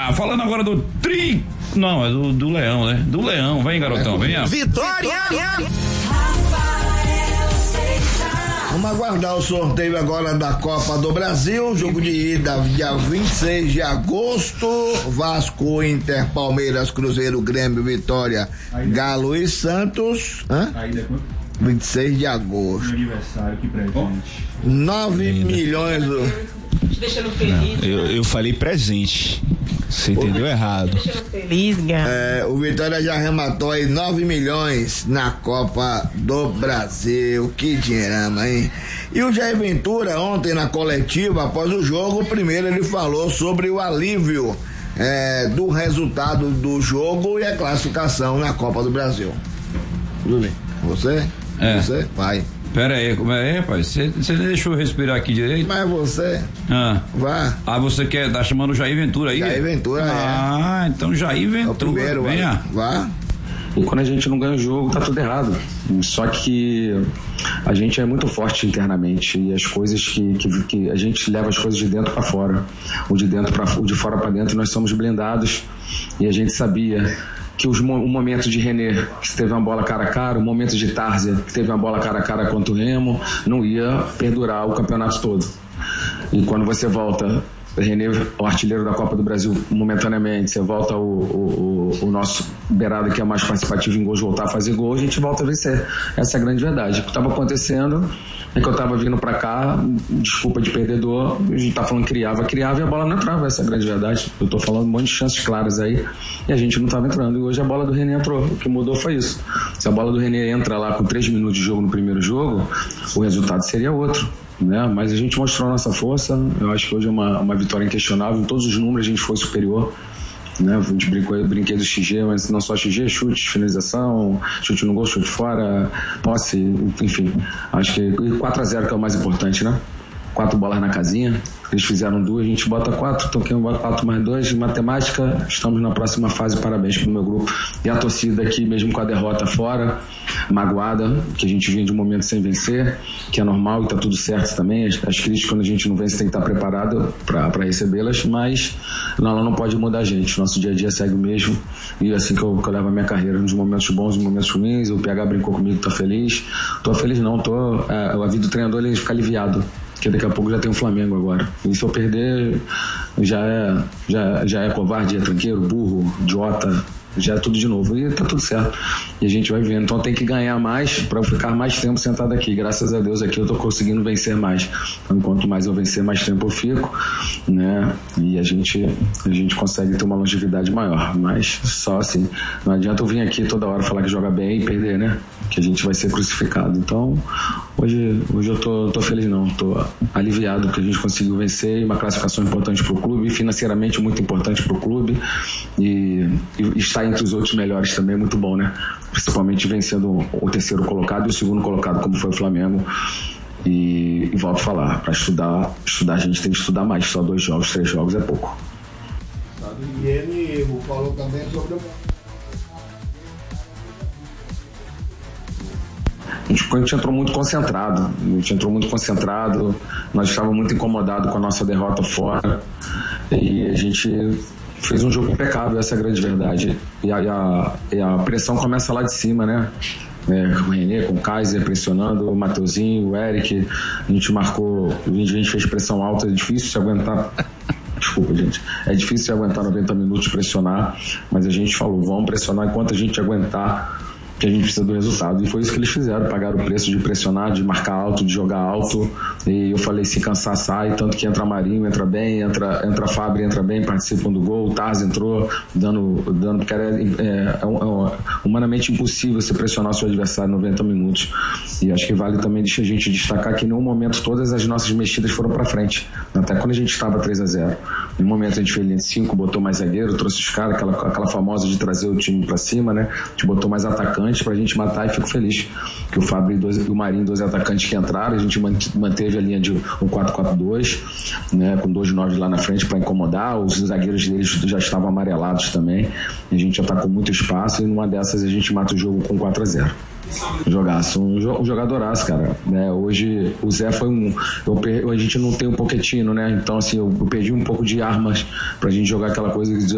falando agora do Não, é do Leão, né? Do Leão, vem, garotão, venha. Vitória! Vamos aguardar o sorteio agora da Copa do Brasil, jogo de ida dia 26 de agosto, Vasco, Inter, Palmeiras, Cruzeiro, Grêmio, Vitória, Galo e Santos. Ainda é quanto? 26 de agosto. Meu aniversário, que presente. 9 milhões. Deixando feliz. Eu falei presente. Você entendeu errado. Deixando feliz, O Vitória já arrematou aí 9 milhões na Copa do Brasil. Que dinheirama, hein? E o Jair Ventura, ontem na coletiva, após o jogo, primeiro ele falou sobre o alívio do resultado do jogo e a classificação na Copa do Brasil. Tudo bem? Você? Você? Vai. Pera aí, como é, rapaz? Você deixou eu respirar aqui direito? Mas você. Vá. Você tá chamando o Jair Ventura aí? Jair Ventura, então Jair Ventura. É o primeiro, venha. Vá. E quando a gente não ganha o jogo, tá tudo errado. Só que a gente é muito forte internamente e as coisas que a gente leva as coisas de dentro para fora. O de fora para dentro, nós somos blindados e a gente sabia que o momento de René, que teve uma bola cara a cara, o momento de Tárzia, que teve uma bola cara a cara contra o Remo, não ia perdurar o campeonato todo. E quando você volta, René, o artilheiro da Copa do Brasil, momentaneamente, você volta o nosso beirado que é mais participativo em gols, voltar a fazer gol, a gente volta a vencer. Essa é a grande verdade. O que estava acontecendo é que eu estava vindo para cá, desculpa de perdedor, a gente tá falando criava e a bola não entrava, essa é a grande verdade. Eu tô falando um monte de chances claras aí e a gente não estava entrando, e hoje a bola do René entrou. O que mudou foi isso. Se a bola do René entra lá com 3 minutos de jogo no primeiro jogo, o resultado seria outro, né? Mas a gente mostrou a nossa força. Eu acho que hoje é uma vitória inquestionável. Em todos os números a gente foi superior, né? A gente brinquei do XG, mas não só XG, chute, finalização, chute no gol, chute fora, posse, enfim. Acho que 4-0 que é o mais importante, né? 4 bolas na casinha. Eles fizeram 2, a gente bota 4, então quem bota 4 mais 2, matemática, estamos na próxima fase, parabéns pro meu grupo. E a torcida aqui, mesmo com a derrota fora, magoada, que a gente vinha de um momento sem vencer, que é normal e tá tudo certo também, as críticas quando a gente não vence tem que estar preparado para recebê-las, mas ela não pode mudar a gente, nosso dia a dia segue o mesmo, e assim que eu levo a minha carreira, nos momentos bons, nos momentos ruins. O PH brincou comigo, tô feliz não, a vida do treinador ele fica aliviado, porque daqui a pouco já tem o Flamengo agora. E se eu perder, já é covarde, é tranqueiro, burro, idiota, já é tudo de novo. E tá tudo certo. E a gente vai vendo. Então tem que ganhar mais para eu ficar mais tempo sentado aqui. Graças a Deus aqui eu tô conseguindo vencer mais. Então, quanto mais eu vencer, mais tempo eu fico, né? E a gente consegue ter uma longevidade maior. Mas só assim. Não adianta eu vir aqui toda hora falar que joga bem e perder, né? Que a gente vai ser crucificado. Então, hoje eu tô feliz não, tô aliviado que a gente conseguiu vencer, uma classificação importante pro clube, financeiramente muito importante pro clube, e estar entre os outros melhores também é muito bom, né? Principalmente vencendo o terceiro colocado e o segundo colocado, como foi o Flamengo. E volto a falar, para estudar a gente tem que estudar mais, só 2 jogos, 3 jogos é pouco. E ele falou também sobre o... A gente entrou muito concentrado, nós estávamos muito incomodados com a nossa derrota fora e a gente fez um jogo impecável, essa é a grande verdade. E a pressão começa lá de cima, né? Com o René, com o Kaiser pressionando, o Mateuzinho, o Eric, a gente fez pressão alta, é difícil se aguentar. Desculpa, gente. É difícil se aguentar 90 minutos de pressionar, mas a gente falou, vamos pressionar enquanto a gente aguentar, que a gente precisa do resultado, e foi isso que eles fizeram, pagaram o preço de pressionar, de marcar alto, de jogar alto, e eu falei, se cansar sai, tanto que entra Marinho, entra bem, entra Fábio, entra bem, participam do gol, o Taz entrou, dando porque é humanamente impossível você pressionar o seu adversário 90 minutos, e acho que vale também a gente destacar que em nenhum momento todas as nossas mexidas foram pra frente, até quando a gente estava 3-0, em um momento a gente fez linha de 5, botou mais zagueiro, trouxe os caras, aquela famosa de trazer o time pra cima, né, a gente botou mais atacante pra gente matar, e fico feliz que o Fábio e o Marinho, 2 atacantes que entraram, a gente manteve a linha de um 4-4-2, né, com 2 9 lá na frente para incomodar, os zagueiros deles já estavam amarelados também, e a gente atacou muito espaço, e numa dessas a gente mata o jogo com 4-0. Jogaço, um jogadoraço, cara, né? Hoje o Zé foi a gente não tem um Pochettino, né? Então assim, eu perdi um pouco de armas pra gente jogar aquela coisa